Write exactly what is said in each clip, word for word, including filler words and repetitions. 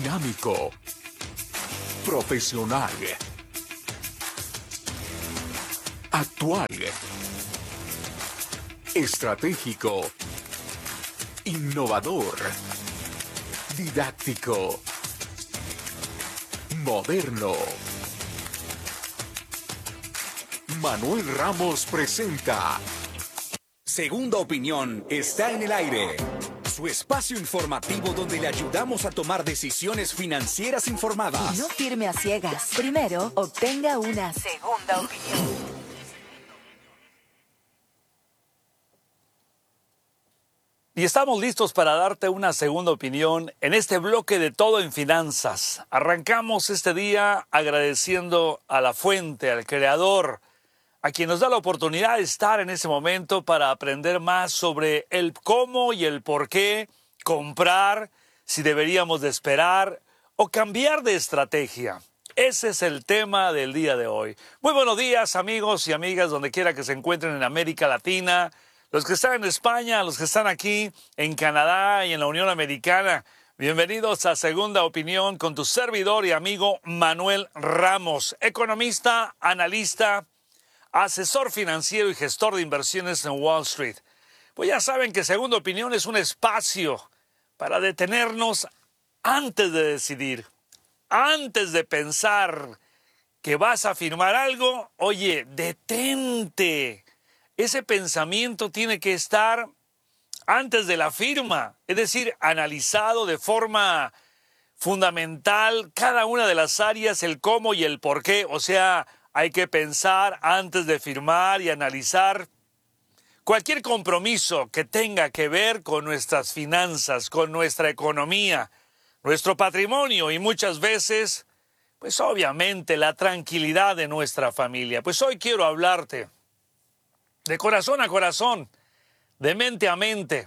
dinámico, profesional, actual, estratégico, innovador, didáctico, moderno. Manuel Ramos presenta Segunda Opinión está en el aire. Su espacio informativo donde le ayudamos a tomar decisiones financieras informadas. No firme a ciegas. Primero, obtenga una segunda opinión. Y estamos listos para darte una segunda opinión en este bloque de Todo en Finanzas. Arrancamos este día agradeciendo a la fuente, al creador, a quien nos da la oportunidad de estar en ese momento para aprender más sobre el cómo y el por qué comprar, si deberíamos de esperar o cambiar de estrategia. Ese es el tema del día de hoy. Muy buenos días, amigos y amigas, donde quiera que se encuentren en América Latina, los que están en España, los que están aquí en Canadá y en la Unión Americana. Bienvenidos a Segunda Opinión con tu servidor y amigo Manuel Ramos, economista, analista, asesor financiero y gestor de inversiones en Wall Street. Pues ya saben que Segunda Opinión es un espacio para detenernos antes de decidir, antes de pensar que vas a firmar algo. Oye, detente. Ese pensamiento tiene que estar antes de la firma, es decir, analizado de forma fundamental cada una de las áreas, el cómo y el por qué. O sea, hay que pensar antes de firmar y analizar cualquier compromiso que tenga que ver con nuestras finanzas, con nuestra economía, nuestro patrimonio y muchas veces, pues obviamente, la tranquilidad de nuestra familia. Pues hoy quiero hablarte de corazón a corazón, de mente a mente.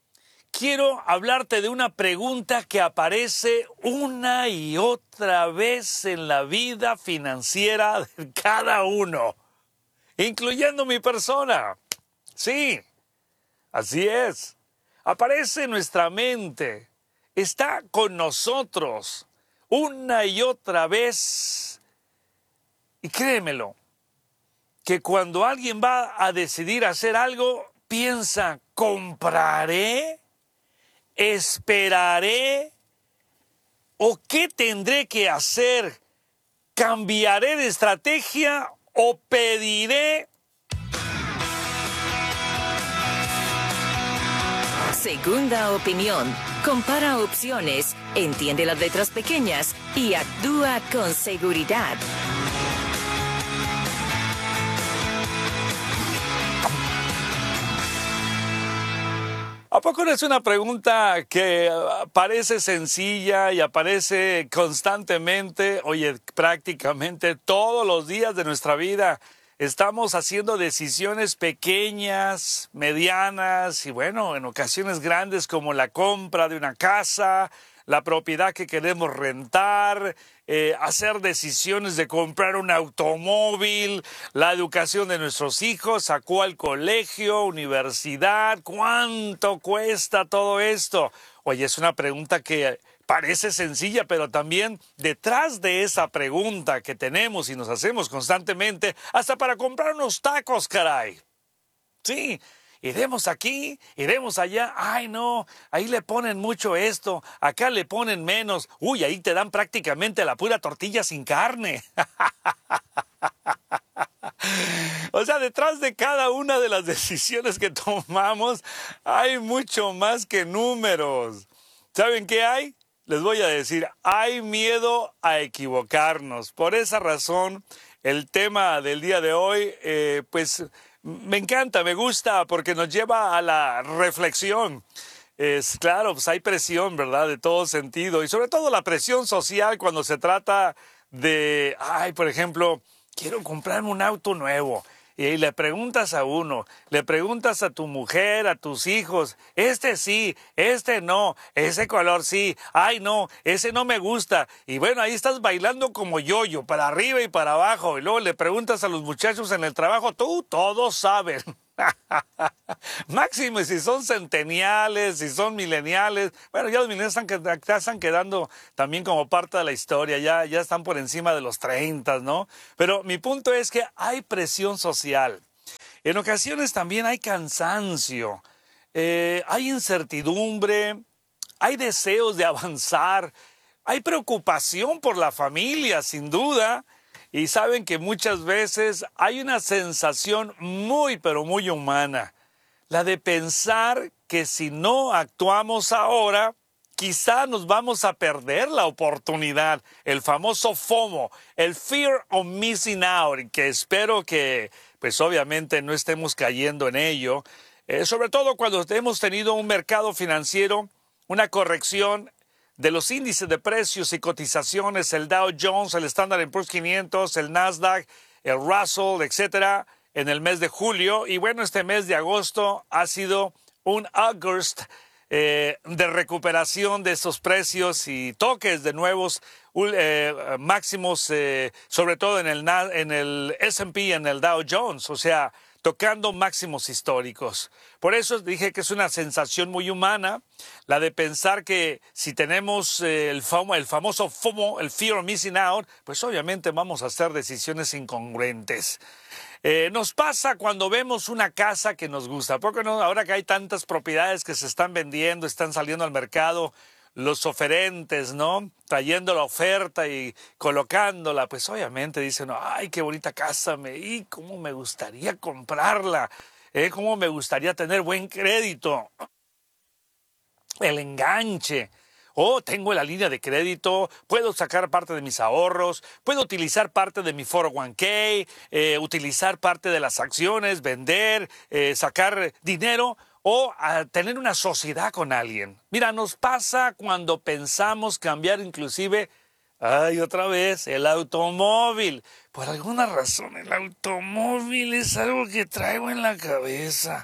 Quiero hablarte de una pregunta que aparece una y otra vez en la vida financiera de cada uno, incluyendo mi persona. Sí, así es. Aparece en nuestra mente, está con nosotros una y otra vez. Y créemelo, que cuando alguien va a decidir hacer algo, piensa, ¿compraré? ¿Esperaré? ¿O qué tendré que hacer? ¿Cambiaré de estrategia o pediré? Segunda Opinión. Compara opciones, entiende las letras pequeñas y actúa con seguridad. ¿A poco no es una pregunta que parece sencilla y aparece constantemente? Oye, prácticamente todos los días de nuestra vida estamos haciendo decisiones pequeñas, medianas y bueno, en ocasiones grandes como la compra de una casa, la propiedad que queremos rentar, eh, hacer decisiones de comprar un automóvil, la educación de nuestros hijos, a cuál colegio, universidad, cuánto cuesta todo esto. Oye, es una pregunta que parece sencilla, pero también detrás de esa pregunta que tenemos y nos hacemos constantemente, hasta para comprar unos tacos, caray. Sí. Iremos aquí, iremos allá. Ay, no, ahí le ponen mucho esto, acá le ponen menos. Uy, ahí te dan prácticamente la pura tortilla sin carne. O sea, detrás de cada una de las decisiones que tomamos hay mucho más que números. ¿Saben qué hay? Les voy a decir, hay miedo a equivocarnos. Por esa razón, el tema del día de hoy, eh, pues me encanta, me gusta, porque nos lleva a la reflexión. Es claro, pues hay presión, ¿verdad? De todo sentido. Y sobre todo la presión social cuando se trata de, ay, por ejemplo, quiero comprarme un auto nuevo. Y ahí le preguntas a uno, le preguntas a tu mujer, a tus hijos, este sí, este no, ese color sí, ay no, ese no me gusta. Y bueno, ahí estás bailando como yoyo, para arriba y para abajo. Y luego le preguntas a los muchachos en el trabajo, tú, todos saben. Máximo, si son centeniales, si son mileniales. Bueno, ya los mileniales están, ya están quedando también como parte de la historia, ya, ya están por encima de los treinta, ¿no? Pero mi punto es que hay presión social. En ocasiones también hay cansancio, eh, hay incertidumbre, hay deseos de avanzar, hay preocupación por la familia, sin duda. Y saben que muchas veces hay una sensación muy, pero muy humana, la de pensar que si no actuamos ahora, quizá nos vamos a perder la oportunidad, el famoso FOMO, el Fear of Missing Out, que espero que, pues obviamente no estemos cayendo en ello, eh, sobre todo cuando hemos tenido un mercado financiero, una corrección de los índices de precios y cotizaciones, el Dow Jones, el Standard and Poor's quinientos, el Nasdaq, el Russell, etcétera, en el mes de julio. Y bueno, este mes de agosto ha sido un August eh, de recuperación de esos precios y toques de nuevos eh, máximos, eh, sobre todo en el, en el S and P y en el Dow Jones. O sea, tocando máximos históricos. Por eso dije que es una sensación muy humana, la de pensar que si tenemos eh, el, famo, el famoso FOMO, el Fear of Missing Out, pues obviamente vamos a hacer decisiones incongruentes. Eh, nos pasa cuando vemos una casa que nos gusta. ¿Por qué no? Ahora que hay tantas propiedades que se están vendiendo, están saliendo al mercado, los oferentes, ¿no? Trayendo la oferta y colocándola, pues obviamente dicen, ay, qué bonita casa, me, y cómo me gustaría comprarla, ¿eh? Cómo me gustaría tener buen crédito, el enganche. Oh, tengo la línea de crédito, puedo sacar parte de mis ahorros, puedo utilizar parte de mi cuatro oh uno k, eh, utilizar parte de las acciones, vender, eh, sacar dinero, o a tener una sociedad con alguien. Mira, nos pasa cuando pensamos cambiar inclusive, ay, otra vez, el automóvil. Por alguna razón, el automóvil es algo que traigo en la cabeza.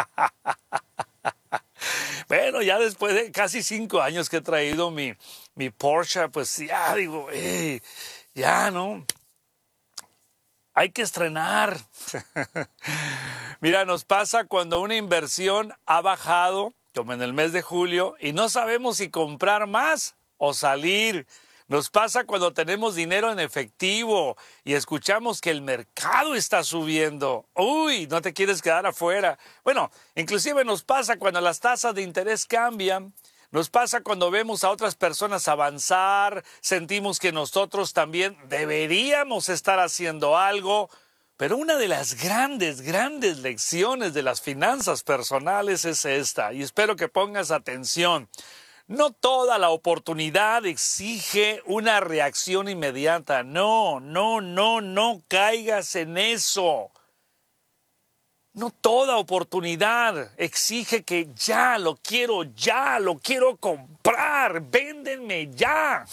Bueno, ya después de casi cinco años que he traído mi, mi Porsche, pues ya digo, hey, ya, ¿no? Hay que estrenar. Mira, nos pasa cuando una inversión ha bajado, como en el mes de julio, y no sabemos si comprar más o salir. Nos pasa cuando tenemos dinero en efectivo y escuchamos que el mercado está subiendo. Uy, no te quieres quedar afuera. Bueno, inclusive nos pasa cuando las tasas de interés cambian. Nos pasa cuando vemos a otras personas avanzar, sentimos que nosotros también deberíamos estar haciendo algo. Pero una de las grandes, grandes lecciones de las finanzas personales es esta, y espero que pongas atención. No toda la oportunidad exige una reacción inmediata. No, no, no, no caigas en eso. No toda oportunidad exige que ya, lo quiero ya, lo quiero comprar, véndenme ya.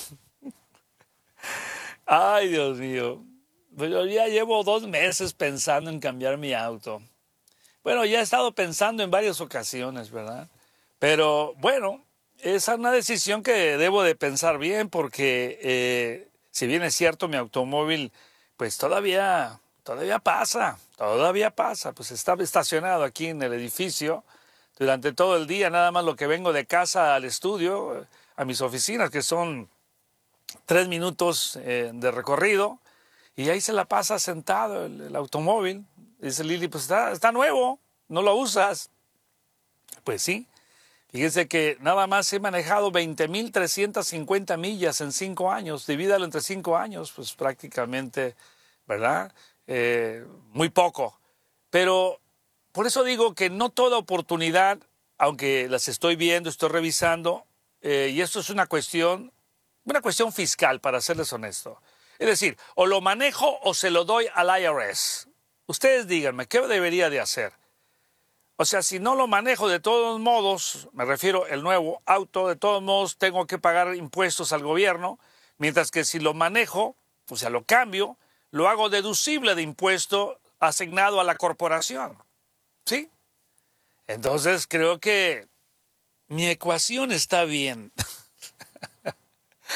Ay, Dios mío, pues yo ya llevo dos meses pensando en cambiar mi auto. Bueno, ya he estado pensando en varias ocasiones, ¿verdad? Pero bueno, esa es una decisión que debo de pensar bien porque eh, si bien es cierto mi automóvil, pues todavía... Todavía pasa, todavía pasa, pues estaba estacionado aquí en el edificio durante todo el día, nada más lo que vengo de casa al estudio, a mis oficinas, que son tres minutos eh, de recorrido, y ahí se la pasa sentado el, el automóvil. Dice Lili, pues está, está nuevo, no lo usas. Pues sí, fíjense que nada más he manejado veinte mil trescientas cincuenta millas en cinco años, divídalo entre cinco años, pues prácticamente, ¿verdad?, Eh, muy poco. Pero por eso digo que no toda oportunidad, aunque las estoy viendo, estoy revisando, eh, y esto es una cuestión, una cuestión fiscal, para serles honesto. Es decir, o lo manejo o se lo doy al I R S. Ustedes díganme, ¿qué debería de hacer? O sea, si no lo manejo de todos modos, me refiero al nuevo auto, de todos modos tengo que pagar impuestos al gobierno, mientras que si lo manejo, o sea, lo cambio, lo hago deducible de impuesto asignado a la corporación. ¿Sí? Entonces creo que mi ecuación está bien.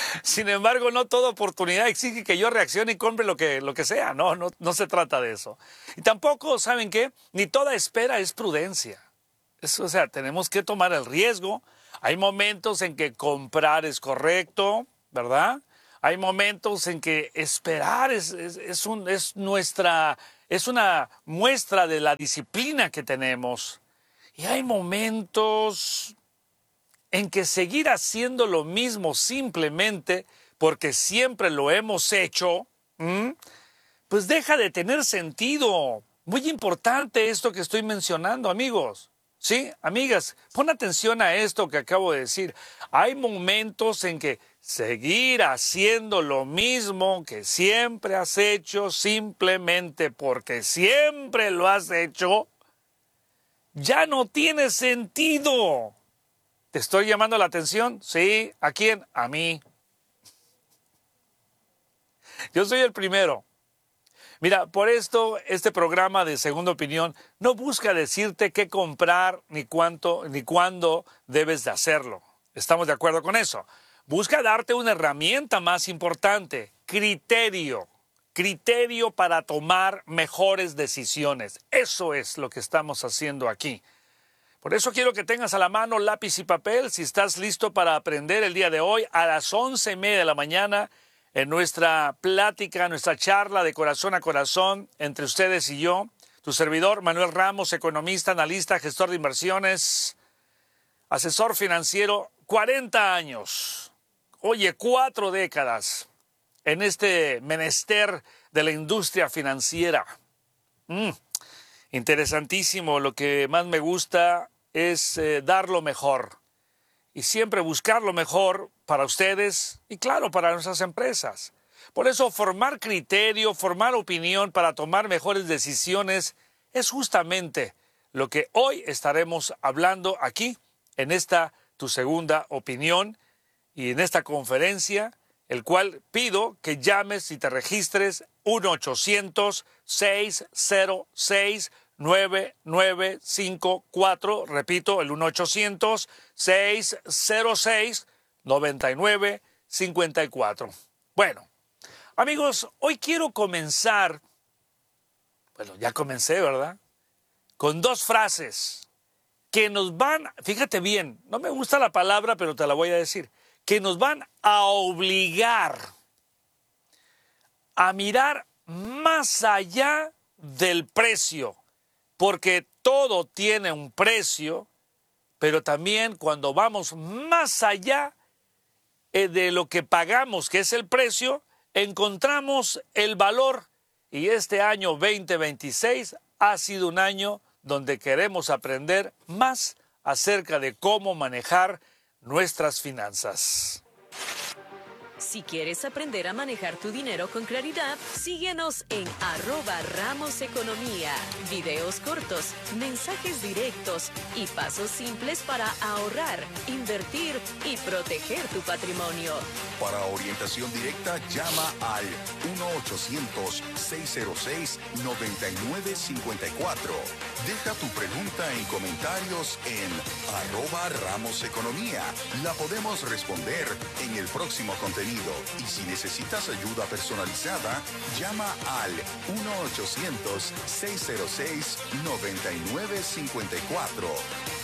Sin embargo, no toda oportunidad exige que yo reaccione y compre lo que, lo que sea. No, no, no se trata de eso. Y tampoco, ¿saben qué? Ni toda espera es prudencia. Es, o sea, tenemos que tomar el riesgo. Hay momentos en que comprar es correcto, ¿verdad? Hay momentos en que esperar es, es, es, un, es, nuestra, es una muestra de la disciplina que tenemos. Y hay momentos en que seguir haciendo lo mismo simplemente porque siempre lo hemos hecho, ¿m? pues deja de tener sentido. Muy importante esto que estoy mencionando, amigos. Sí, amigas, pon atención a esto que acabo de decir. Hay momentos en que seguir haciendo lo mismo que siempre has hecho simplemente porque siempre lo has hecho, ya no tiene sentido. ¿Te estoy llamando la atención? Sí. ¿A quién? A mí. Yo soy el primero. Mira, por esto este programa de Segunda Opinión no busca decirte qué comprar ni cuánto ni cuándo debes de hacerlo. ¿Estamos de acuerdo con eso? Busca darte una herramienta más importante, criterio. Criterio para tomar mejores decisiones. Eso es lo que estamos haciendo aquí. Por eso quiero que tengas a la mano lápiz y papel si estás listo para aprender el día de hoy a las once y media de la mañana en nuestra plática, nuestra charla de corazón a corazón entre ustedes y yo. Tu servidor, Manuel Ramos, economista, analista, gestor de inversiones, asesor financiero, cuarenta años. Oye, cuatro décadas en este menester de la industria financiera. Mm. Interesantísimo, lo que más me gusta es eh, dar lo mejor y siempre buscar lo mejor para ustedes y claro, para nuestras empresas. Por eso formar criterio, formar opinión para tomar mejores decisiones es justamente lo que hoy estaremos hablando aquí en esta tu segunda opinión y en esta conferencia, el cual pido que llames y te registres uno ochocientos, seis cero seis, nueve nueve cinco cuatro, repito, el uno ochocientos, seis cero seis, nueve nueve cinco cuatro. Bueno, amigos, hoy quiero comenzar, bueno, ya comencé, ¿verdad? Con dos frases que nos van, fíjate bien, no me gusta la palabra, pero te la voy a decir, que nos van a obligar a mirar más allá del precio, porque todo tiene un precio, pero también cuando vamos más allá de lo que pagamos, que es el precio, encontramos el valor. Y este año veinte veintiséis ha sido un año donde queremos aprender más acerca de cómo manejar nuestras finanzas. Si quieres aprender a manejar tu dinero con claridad, síguenos en arroba Ramos Economía. Videos cortos, mensajes directos y pasos simples para ahorrar, invertir y proteger tu patrimonio. Para orientación directa, llama al uno ochocientos, seis cero seis, nueve nueve cinco cuatro. Deja tu pregunta en comentarios en arroba Ramos Economía. La podemos responder en el próximo contenido. Y si necesitas ayuda personalizada, llama al uno ochocientos, seis cero seis, nueve nueve cinco cuatro.